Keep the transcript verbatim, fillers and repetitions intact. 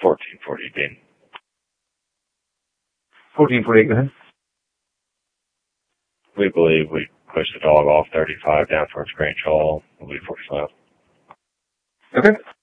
fourteen forty, Dean. fourteen forty-eight, go ahead. We believe we pushed the dog off thirty-five down towards Grange Hall. We'll be forty-five. Okay.